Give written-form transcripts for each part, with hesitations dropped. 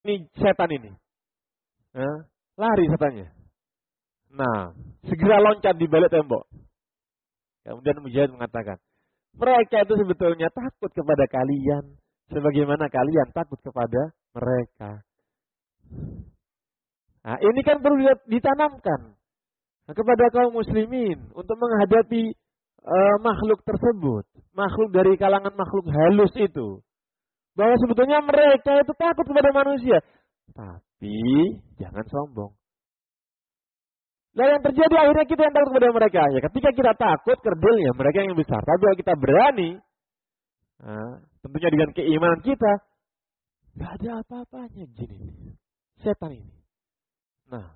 ini setan ini. Lari setannya. Nah, segera loncat di balik tembok. Kemudian Mujahid mengatakan, mereka itu sebetulnya takut kepada kalian, sebagaimana kalian takut kepada mereka. Nah, ini kan perlu ditanamkan kepada kaum muslimin untuk menghadapi makhluk tersebut. Makhluk dari kalangan makhluk halus itu. Bahwa sebetulnya mereka itu takut kepada manusia. Tapi jangan sombong. Nah yang terjadi akhirnya kita yang takut kepada mereka. Ya ketika kita takut, kerdilnya mereka yang besar. Tapi kalau kita berani, tentunya dengan keimanan kita, gak ada apa-apanya jin ini. Setan ini. Nah,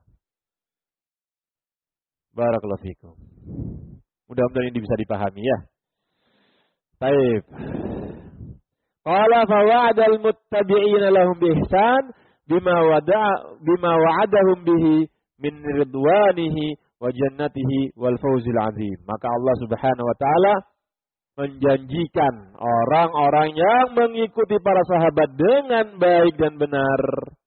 barakallahu fikum. Mudah-mudahan ini bisa dipahami ya. Baik. Qala fa wa'adal muttabi'ina lahum bi ihsan bima wa'adahum bihi min ridwanihi wa jannatihi wal fawzil azim. Maka Allah Subhanahu wa taala menjanjikan orang-orang yang mengikuti para sahabat dengan baik dan benar.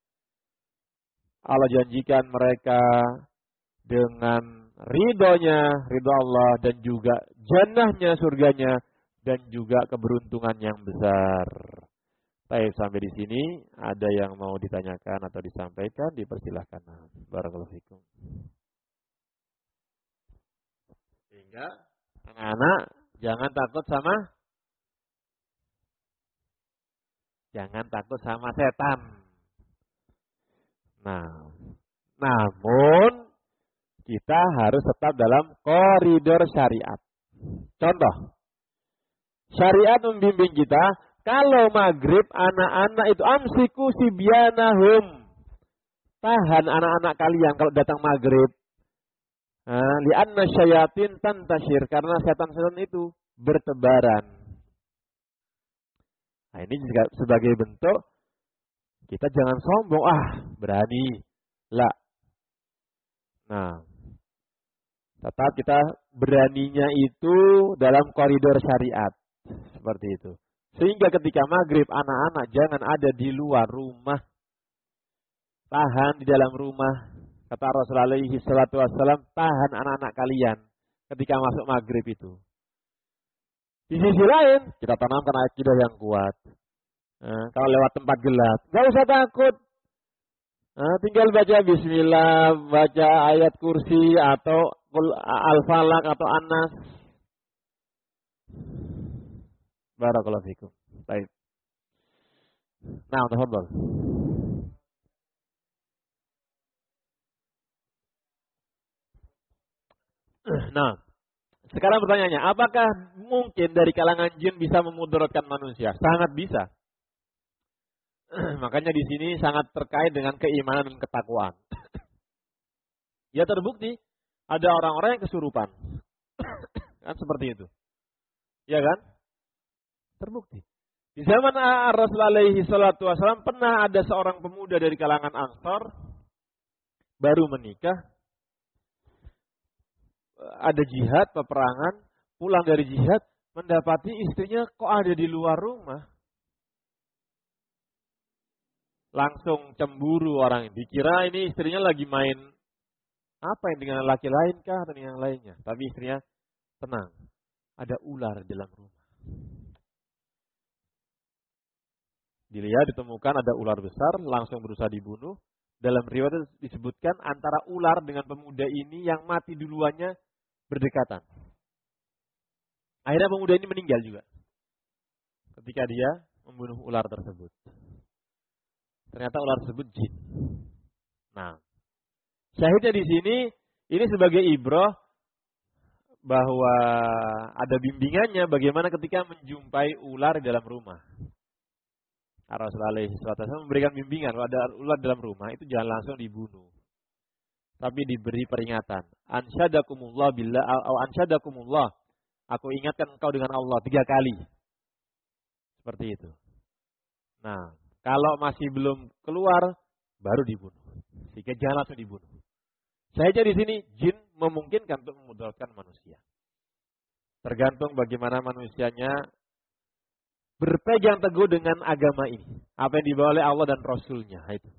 Allah janjikan mereka dengan ridhonya, ridho Allah, dan juga jannahnya, surganya, dan juga keberuntungan yang besar. Baik, sampai di sini ada yang mau ditanyakan atau disampaikan, dipersilahkan. Barakallahu fikum. Sehingga anak-anak jangan takut sama setan. Nah, namun kita harus tetap dalam koridor syariat. Contoh, syariat membimbing kita, kalau maghrib anak-anak itu amsiku sibyanahum. Tahan anak-anak kalian kalau datang maghrib. Li'anna syayatin tantashir, karena setan-setan itu bertebaran. Nah, ini juga sebagai bentuk kita jangan sombong, berani. Lah. Nah, tetap kita beraninya itu dalam koridor syariat. Seperti itu. Sehingga ketika maghrib anak-anak jangan ada di luar rumah. Tahan di dalam rumah. Kata Rasulullah SAW, tahan anak-anak kalian ketika masuk maghrib itu. Di sisi lain, kita tanamkan akidah yang kuat. Kalau lewat tempat gelap, gak usah takut. Tinggal baca bismillah, baca ayat kursi atau al-falak atau an-nas. Barakallahu fikum. Baik. Nah, tafadhol. Nah, sekarang pertanyaannya, apakah mungkin dari kalangan jin bisa memudaratkan manusia? Sangat bisa. Makanya di sini sangat terkait dengan keimanan dan ketakwaan. Ya terbukti ada orang-orang yang kesurupan. Kan seperti itu. Ya kan? Terbukti. Di zaman Rasulullah SAW pernah ada seorang pemuda dari kalangan Ansor baru menikah, ada jihad, peperangan, pulang dari jihad, mendapati istrinya kok ada di luar rumah. Langsung cemburu orang ini. Dikira ini istrinya lagi main apa yang dengan laki lain kah atau yang lainnya. Tapi istrinya tenang. Ada ular di dalam rumah. Dilihat ditemukan ada ular besar, langsung berusaha dibunuh. Dalam riwayat disebutkan antara ular dengan pemuda ini yang mati duluannya berdekatan. Akhirnya pemuda ini meninggal juga. Ketika dia membunuh ular tersebut. Ternyata ular tersebut jin. Nah, syahidnya di sini, ini sebagai ibrah bahwa ada bimbingannya bagaimana ketika menjumpai ular di dalam rumah. Rasulullah SAW memberikan bimbingan, kalau ada ular dalam rumah itu jangan langsung dibunuh. Tapi diberi peringatan. Ansyadakumullah billah, ansyadakumullah. Aku ingatkan engkau dengan Allah 3 kali. Seperti itu. Nah, kalau masih belum keluar, baru dibunuh. Sehingga jangan langsung dibunuh. Saya di sini, jin memungkinkan untuk memudaratkan manusia. Tergantung bagaimana manusianya berpegang teguh dengan agama ini. Apa yang dibawa oleh Allah dan Rasulnya. Itu.